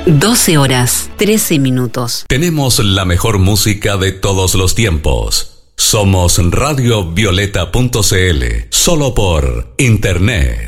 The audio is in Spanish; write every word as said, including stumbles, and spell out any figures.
doce horas, trece minutos. Tenemos la mejor música de todos los tiempos. Somos radio violeta punto c l, solo por internet.